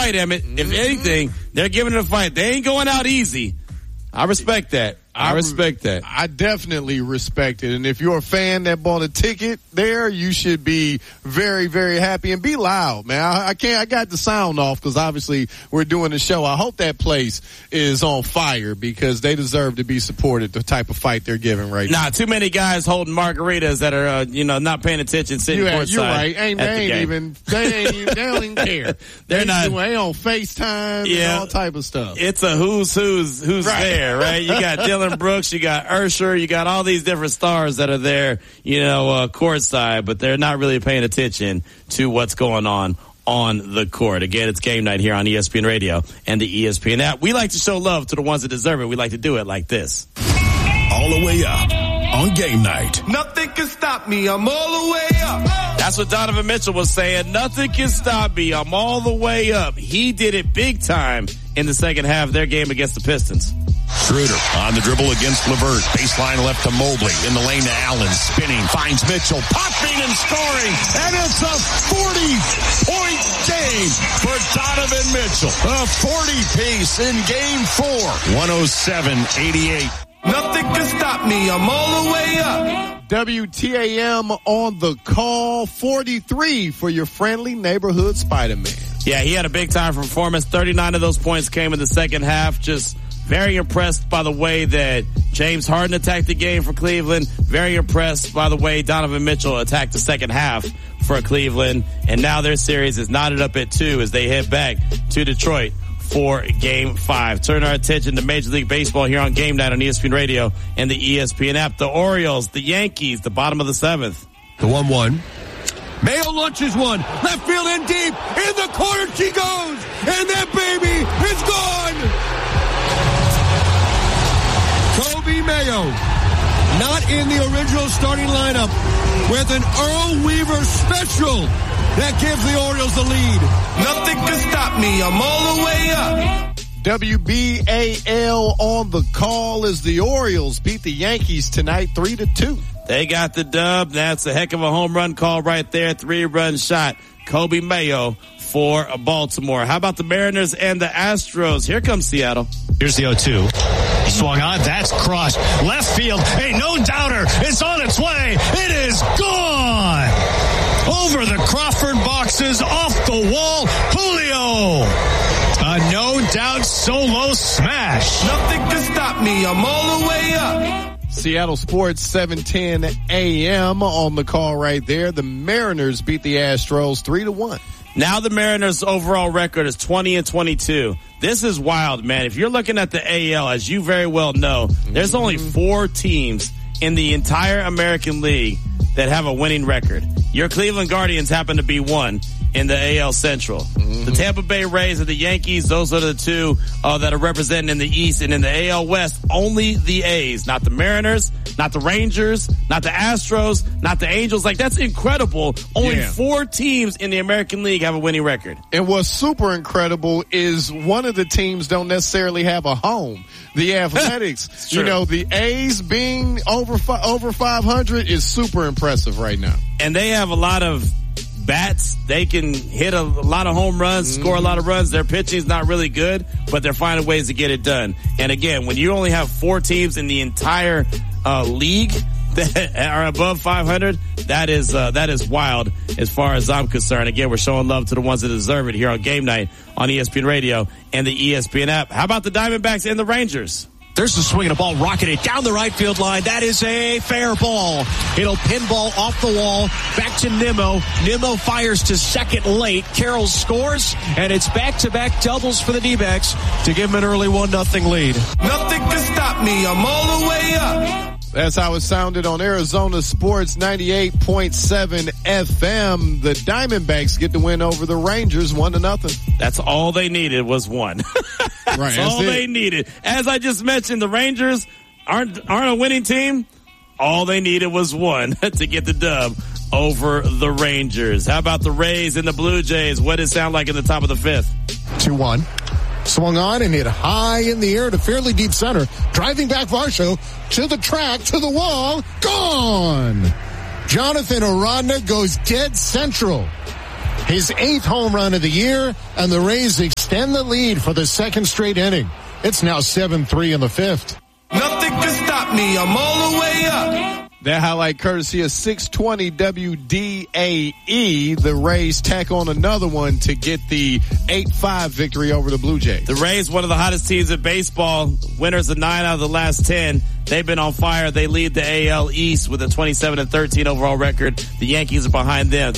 fight, Emmett. If anything, they're giving it a fight. They ain't going out easy. I respect that. I respect that. I definitely respect it. And if you're a fan that bought a ticket there, you should be very, very happy and be loud, man. I got the sound off because obviously we're doing the show. I hope that place is on fire because they deserve to be supported, the type of fight they're giving right now. Too many guys holding margaritas that are, not paying attention, sitting courtside. You're right. They don't even care. They on FaceTime and all type of stuff. It's a who's there, right? You got Dylan Brooks, you got Ursher, you got all these different stars that are there, courtside, but they're not really paying attention to what's going on the court. Again, it's game night here on ESPN Radio and the ESPN app. We like to show love to the ones that deserve it. We like to do it like this. All the way up on game night. Nothing can stop me. I'm all the way up. That's what Donovan Mitchell was saying. Nothing can stop me. I'm all the way up. He did it big time in the second half of their game against the Pistons. Schroeder on the dribble against LeVert. Baseline left to Mobley. In the lane to Allen. Spinning. Finds Mitchell. Popping and scoring. And it's a 40-point game for Donovan Mitchell. A 40-piece in game 4. 107-88. Nothing can stop me. I'm all the way up. WTAM on the call. 43 for your friendly neighborhood Spider-Man. Yeah, he had a big-time performance. 39 of those points came in the second half. Just very impressed by the way that James Harden attacked the game for Cleveland. Very impressed by the way Donovan Mitchell attacked the second half for Cleveland. And now their series is knotted up at 2 as they head back to Detroit for Game 5. Turn our attention to Major League Baseball here on Game Night on ESPN Radio and the ESPN app. The Orioles, the Yankees, the bottom of the 7th. The 1-1. Mayo launches one. Left field in deep. In the corner she goes. And that baby is gone. Kobe Mayo, not in the original starting lineup, with an Earl Weaver special that gives the Orioles the lead. Nothing can stop me. I'm all the way up. WBAL on the call as the Orioles beat the Yankees tonight 3-2. They got the dub. That's a heck of a home run call right there. 3-run shot. Kobe Mayo for Baltimore. How about the Mariners and the Astros? Here comes Seattle. Here's the 0-2. Swung on. That's crushed. Left field. A no doubter. It's on its way. It is gone. Over the Crawford boxes. Off the wall. Julio. A no doubt solo smash. Nothing can stop me. I'm all the way up. Seattle Sports 710 AM on the call right there. The Mariners beat the Astros 3-1. Now the Mariners' overall record is 20-22. This is wild, man. If you're looking at the AL, as you very well know, there's only 4 teams in the entire American League that have a winning record. Your Cleveland Guardians happen to be one in the AL Central. The Tampa Bay Rays and the Yankees, those are the 2 that are represented in the East. And in the AL West, only the A's, not the Mariners, not the Rangers, not the Astros, not the Angels. Like, that's incredible. Only 4 teams in the American League have a winning record. And what's super incredible is one of the teams don't necessarily have a home. The Athletics, the A's being over 500 is super impressive right now. And they have a lot of bats. They can hit a lot of home runs, score a lot of runs. Their pitching's not really good, but they're finding ways to get it done. And again, when you only have 4 teams in the entire league that are above 500, that is wild as far as I'm concerned. Again, we're showing love to the ones that deserve it here on Game Night on ESPN Radio and the ESPN app. How about the Diamondbacks and the Rangers? There's the swing and a ball rocketed down the right field line. That is a fair ball. It'll pinball off the wall. Back to Nimmo. Nimmo fires to second late. Carroll scores, and it's back-to-back doubles for the D-backs to give them an early 1-0 lead. Nothing can stop me. I'm all the way up. That's how it sounded on Arizona Sports 98.7 FM. The Diamondbacks get the win over the Rangers 1-0. That's all they needed was one. That's all they needed. As I just mentioned, the Rangers aren't a winning team. All they needed was one to get the dub over the Rangers. How about the Rays and the Blue Jays? What did it sound like in the top of the 5th? 2-1. Swung on and hit high in the air to fairly deep center. Driving back Varsho to the track, to the wall. Gone! Jonathan Aranda goes dead central. His 8th home run of the year, and the Rays extend the lead for the second straight inning. It's now 7-3 in the fifth. Nothing can stop me. I'm all the way up. That highlight courtesy of 620 WDAE. The Rays tack on another one to get the 8-5 victory over the Blue Jays. The Rays, one of the hottest teams in baseball, winners of 9 out of the last 10. They've been on fire. They lead the AL East with a 27-13 overall record. The Yankees are behind them,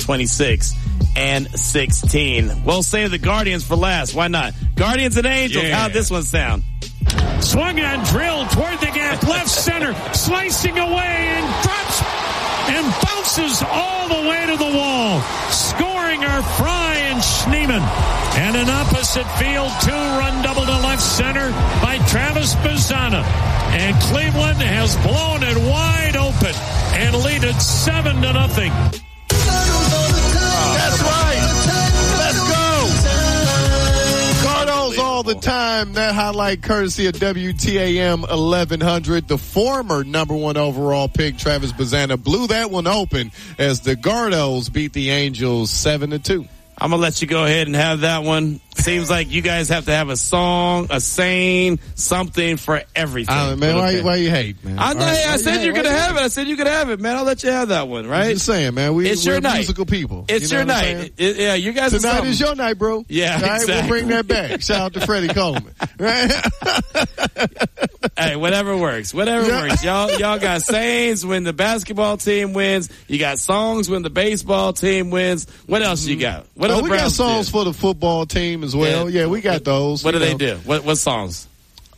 26-16. We'll save the Guardians for last. Why not? Guardians and Angels. Yeah. How'd this one sound? Swung on, drilled toward the gap, left center, slicing away and drops and bounces all the way to the wall. Scoring are Fry and Schneemann. And an opposite field 2-run double to left center by Travis Bazzana. And Cleveland has blown it wide open and lead it 7-0. That's right. Let's go. Cardos all the time. That highlight courtesy of WTAM 1100. The former number 1 overall pick, Travis Bazzana, blew that one open as the Gardos beat the Angels 7-2. I'm going to let you go ahead and have that one. Seems like you guys have to have a song, a saying, something for everything. Man, okay. why you hate, man? I said you're going to have it. I said you could have it, man. I'll let you have that one, right? I'm just saying, man. We're musical people. It's your night. Yeah, you guys Tonight is your night, bro. Yeah, right? Exactly. We'll bring that back. Shout out to Freddie Coleman. Right? Hey, whatever works. Whatever works. Y'all got sayings when the basketball team wins. You got songs when the baseball team wins. What else you got? What we got songs for the football team as well. Yeah, we got those. What do they do? What songs?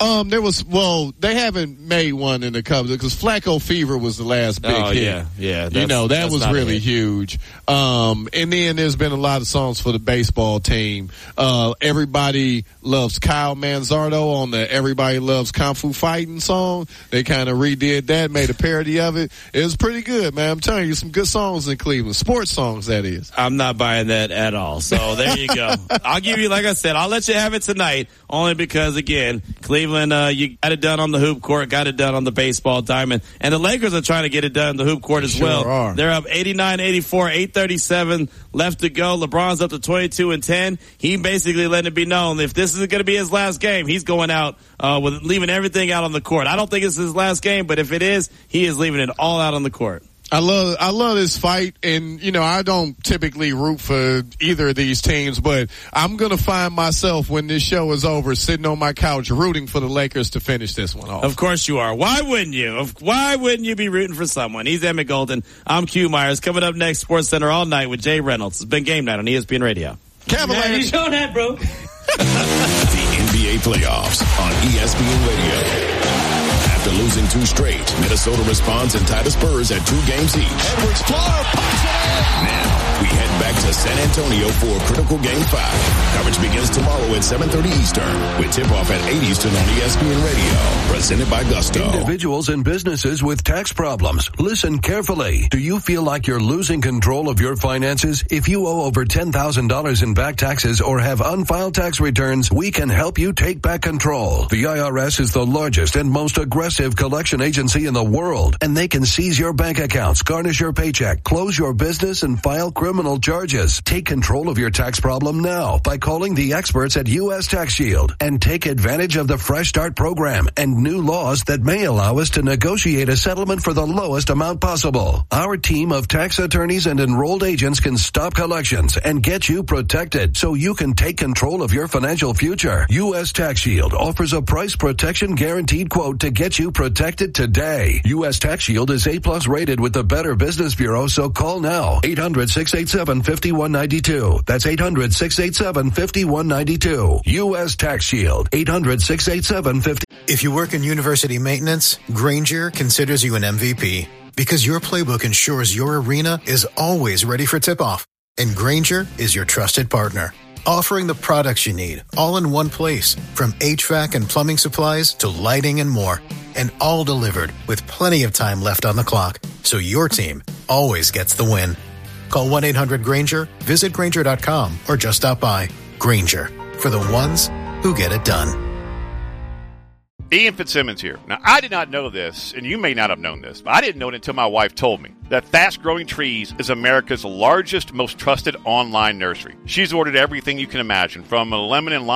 They haven't made one in the Cubs because Flacco Fever was the last big hit. Yeah. That was really huge. And then there's been a lot of songs for the baseball team. Everybody loves Kyle Manzardo on the Everybody Loves Kung Fu Fighting song. They kind of redid that, made a parody of it. It was pretty good, man. I'm telling you, some good songs in Cleveland. Sports songs, that is. I'm not buying that at all. So there you go. I'll give you, like I said, I'll let you have it tonight only because, again, Cleveland, you got it done on the hoop court, got it done on the baseball diamond, and the Lakers are trying to get it done on the hoop court as well. Are. They're up 89-84, 8:37 left to go. LeBron's up to 22-10. He basically letting it be known if this is going to be his last game, he's going out with leaving everything out on the court. I don't think it's his last game, but if it is, he is leaving it all out on the court. I love this fight, and I don't typically root for either of these teams, but I'm gonna find myself when this show is over sitting on my couch rooting for the Lakers to finish this one off. Of course you are. Why wouldn't you? Why wouldn't you be rooting for someone? He's Emmett Golden. I'm Q Myers. Coming up next, Sports Center all night with Jay Reynolds. It's been Game Night on ESPN Radio. Cavaliers. You show that, bro. The NBA playoffs on ESPN Radio. After losing 2 straight, Minnesota responds in Titus Spurs at 2 games each. Edwards-Helaire punches it in. Now, we head back to San Antonio for a critical Game 5. Coverage begins tomorrow at 7:30 Eastern with tip-off at 8 Eastern on ESPN Radio. Presented by Gusto. Individuals and businesses with tax problems. Listen carefully. Do you feel like you're losing control of your finances? If you owe over $10,000 in back taxes or have unfiled tax returns, we can help you take back control. The IRS is the largest and most aggressive collection agency in the world, and they can seize your bank accounts, garnish your paycheck, close your business, and file criminal charges. Take control of your tax problem now by calling the experts at U.S. Tax Shield and take advantage of the Fresh Start program and new laws that may allow us to negotiate a settlement for the lowest amount possible. Our team of tax attorneys and enrolled agents can stop collections and get you protected so you can take control of your financial future. U.S. Tax Shield offers a price protection guaranteed quote to get you protected today. U.S. Tax Shield is A+ rated with the Better Business Bureau, so call now. 800-687-5192. That's 800-687-5192. U.S. Tax Shield. 800-687-50. If you work in university maintenance, Grainger considers you an MVP because your playbook ensures your arena is always ready for tip-off. And Grainger is your trusted partner, offering the products you need all in one place, from HVAC and plumbing supplies to lighting and more, and all delivered with plenty of time left on the clock, so your team always gets the win. Call 1-800-GRAINGER, visit Grainger.com, or just stop by. Grainger, for the ones who get it done. Ian Fitzsimmons here. Now, I did not know this, and you may not have known this, but I didn't know it until my wife told me, that Fast Growing Trees is America's largest, most trusted online nursery. She's ordered everything you can imagine, from a lemon and lime